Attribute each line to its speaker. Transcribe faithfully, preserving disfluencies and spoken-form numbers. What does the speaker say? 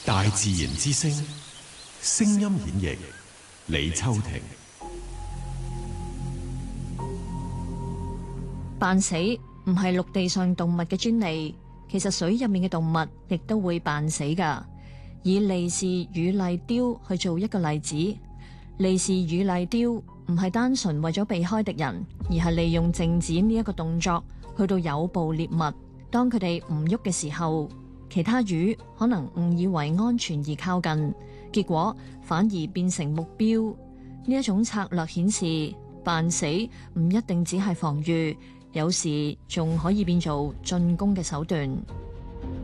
Speaker 1: 大自然之聲，聲音演繹，李秋婷。
Speaker 2: 扮死唔係陸地上動物嘅專利，其實水入面嘅動物亦都會扮死㗎。以利氏乳麗雕去做一個例子，利氏乳麗雕唔係單純為咗避開敵人，而係利用靜止呢一個動作去到誘捕獵物。當佢哋唔喐嘅時候，其他魚可能誤以為安全而靠近，結果反而變成目標。呢一種策略顯示，扮死唔一定只係防禦，有時仲可以變做進攻嘅手段。